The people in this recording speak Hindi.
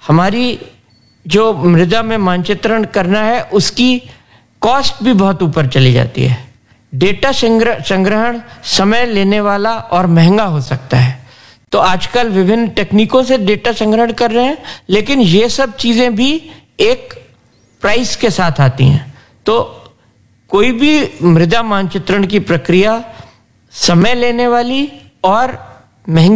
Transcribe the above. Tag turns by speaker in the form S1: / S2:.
S1: हमारी जो मृदा में मानचित्रण करना है उसकी कॉस्ट भी बहुत ऊपर चली जाती है। डेटा संग्रहण समय लेने वाला और महंगा हो सकता है। तो आजकल विभिन्न तकनीकों से डेटा संग्रहण कर रहे हैं, लेकिन ये सब चीजें भी एक प्राइस के साथ आती हैं। तो कोई भी मृदा मानचित्रण की प्रक्रिया समय लेने वाली और महंगी